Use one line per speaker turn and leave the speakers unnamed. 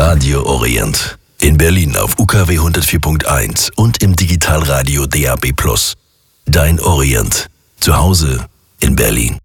Radio Orient. In Berlin auf UKW 104.1 und im Digitalradio DAB+. Dein Orient. Zu Hause in Berlin.